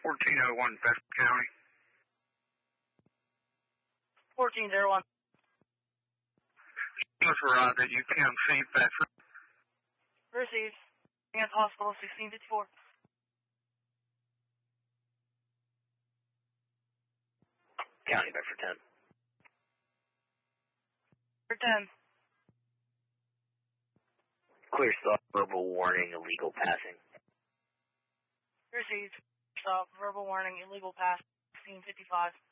1401 Bedford County. 1401. Let's arrive at UPMC Bedford. Received. At Hospital 1654. County Bedford 10. For 10. Clear stop, verbal warning, illegal passing. Received. Stop. Verbal warning, illegal pass, 1655.